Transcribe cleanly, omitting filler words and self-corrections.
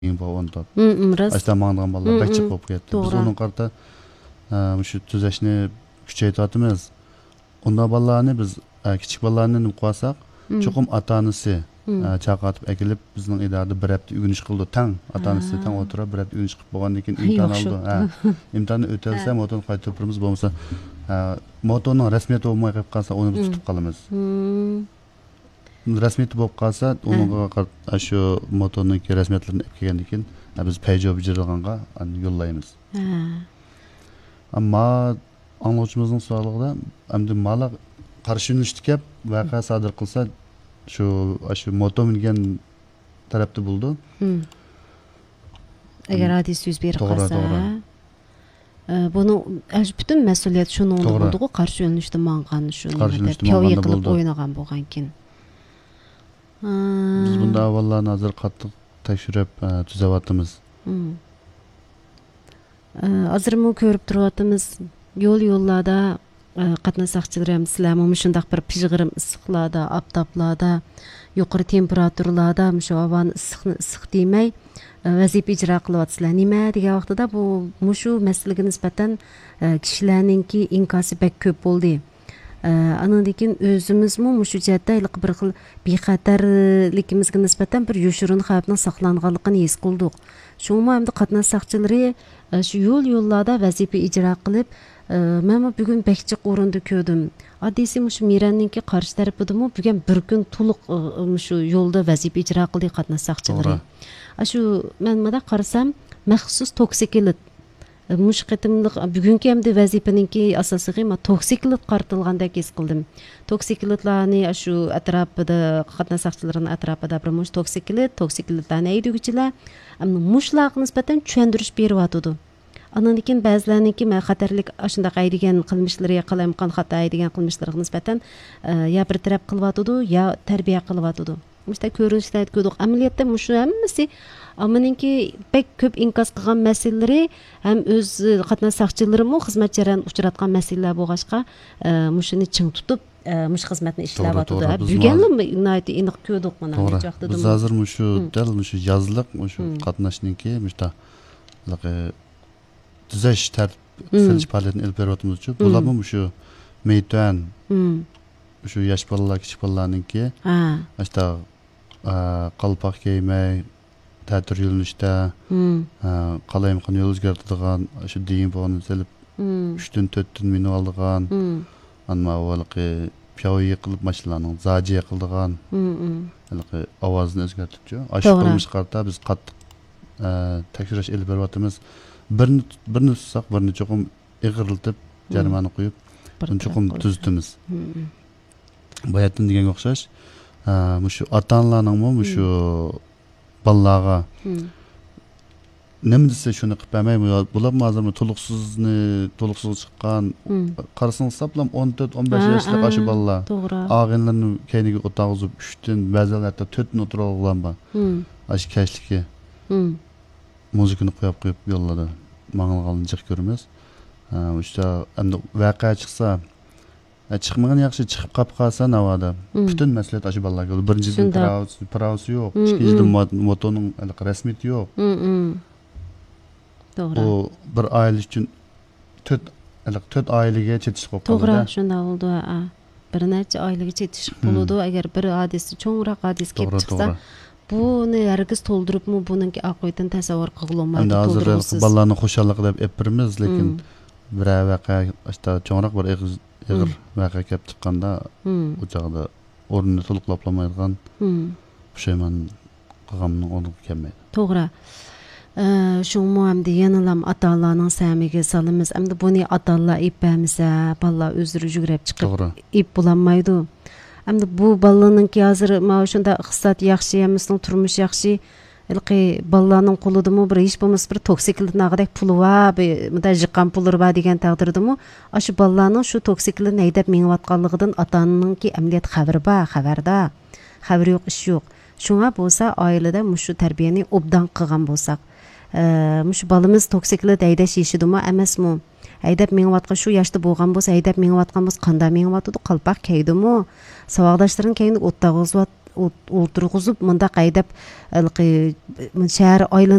bo'g'onda. Rost. Ashta mang'an bolalar bakchiq bo'lib ketdi. Biz To'g'ri. uning qarta shu tuzashni kuchaytiramiz. Unda bolalarni biz kichik bolalarni nima qilsak, cho'qim ota-onasi chaqirib akilib bizning idarada bir hafta o'rganish qildi. Tang ota-onasi tang o'tirib bir hafta o'rganish qilib bo'lgandan keyin imtihon oldi. Imtihonni o'talsa, motorni qaytarib turamiz, bo'lmasa motorning rasmiyati bo'lmay qolib qolsa, uni biz tutib qolamiz. Rasmiyati bo'lib qolsa, unga shu motorning rasmiyatlarini olib kelgandan keyin biz payjob ijralganga yo'llaymiz. Ammo anglashimizning sog'lig'ida endi mala qarshi yo'nalishda kelib voqea sodir qilsa, shu motor mingan tarafda bo'ldi. Agar hadis yuz berib qolsa, buni bütün mas'uliyat shuni bo'ldi-ku, qarshi yo'nalishda mang'an shuni piyoy qilib o'ynagan bo'lgan keyin. Biz bunda avvallarni hozir qattiq tekshirib tuzavyapmiz. Hozirmi ko'rib turyapmiz, yo'llarda qatnashchilar ham sizlarmi shundaq bir pijg'irim issiqlarda, aftoblarda, yuqori temperaturlarda shu havoni issiq demay vazifa ijro qilyapsizlar. Nima degan vaqtida bu shu masalaga nisbatan kishilarningki inkosi bek ko'p bo'ldi. Anandikin o'zimizmi shu jihatda bir xil bexatarligimizga nisbatan bir yoshirin xavfning saqlanganligini his qildik. Shunga ham qatnashchilari shu yo'llarda vazifa ijro qilib, men bugun bekchiq o'rinda ko'rdim. Adisi shu Miranninki qarshi tarafidami bugun bir kun to'liq shu yo'lda vazifa ijro qildi qatnashchilari. Shu men mana qarasam, maxsus toksiklit mush qitimliq bugungi hamda vazifaninki asosiy toksiklit qartilgandek his qildim. Toksikilitlarni shu atrofida qatnashchilarning atrofida bir mush toksikilitlarni ayduvchilar mushlarga nisbatan tushuntirish beryotdi. Andan keyin ba'zilarniki xatarlik shunday aydigan qilmishlariga qalamqon xato aydigan qilmishlariga nisbatan ya bir taraf qilyotdi, ya tarbiya qilyotdi. Mushta ko'rinishlar ko'rdik. Amaliyotda mushu hammasi ammaninki pek ko'p inkos qilgan masalalari ham o'z qatnashchilarimi xizmat jarayonida uchratgan masalalar bo'lg'achqa mushuni ching tutib mush xizmatni ishlayotdi. Bugunmi aniq ko'rdik mana bu vaqtda. Biz hozir mushu dal mushu yozliq mushu qatnashninki mushta tuzash tartib faoliyatini olib beryapmiz uchun bularmi mushu meydan shu yosh bolalar kichik bolalarningki ashta qalpoq kiymay ta'tir yo'linishda qalayimqan yo'l o'zgartiradigan shu deyin bo'lgan selib 3-4 minut oldigan amma avvalgi piyoy qilib mashinalarning zaji qildigan ovozni o'zgartiribdi. Shu qilmish qarta biz qattiq tekshirish olib beryapmiz. Birini tutsak, birini cho'qim ig'irlatib jarimani qo'yib, buni cho'qim tuzitamiz. Bayatdan deganga o'xshash, shu ota-onalarning shu bolalarga nima desa shuni qilib bermay, bular hozirmi to'liqsiz chiqqan, qarasangiz hisoblam 14-15 yoshli shu bolalar. Og'inlarni keyniga o'tag'izib 3dan, ba'zilar hatto 4dan o'tirgan bor. Shu kashligi muzikani qo'yib yo'lladi. Mang'alg'alni jiq ko'ramiz. O'sha endi voqea chiqsa, chiqmagan yaxshi, chiqib qolib qolsa navoda. Butun mas'uliyat shu bolalarga. Birinchidan pravsi yo'q, ikkinchidan motorning rasmiyati yo'q. To'g'ri. Bu bir oila uchun 4 oilaga chetish bo'lib qoldi. To'g'ri, shunda bo'ldi. Bir necha oilaga chetish bo'ladi. Agar bir hadis cho'ngroq hadis kelib chiqsa, buni hargiz to'ldiribmi, buningki aqoidan tasavvur qilolmaydi. Hozir bolalarning xushalligi deb epirmiz, lekin bir voqea ishda cho'ngroq bir ig'ir voqea kelib chiqqanda u chog'da o'rnini to'liqlab pushaymon qilganning o'rniga kelmaydi. To'g'ri. Shunga hamda yanalam ota-onalarning samiga solamiz. Hamda buni ota-onalar ipamisa, bolalar o'zlari yugurib chiqib ip bo'lmaydi. Hamda bu bolalarningki hozir mana shunda iqtisod yaxshi, hammasning turmush yaxshi. Bolalarning qo'lidami bir hech bo'lmasa bir toksikliknag'idek puli va bunda jiqqan pullar va degan taqdirdami, shu bolalarning shu toksiklikni haydab mengayotganligidan ota-onaningki amaliyot xabarda. Xabar yo'q, ish yo'q. Shunga bo'lsa oilada shu tarbiyani obdan qilgan bo'lsak, shu bolamiz toksiklik haydash yeshidimi emasmi? Haydab mengayotgan shu yoshda bo'lgan bo'lsa, haydab mengayotgan bo'lsa, qanday mengayotdi, qalpoq keydimi? Savoqdoshlaring keyinib o'tda o'ltirg'izib mundaq haydab shahar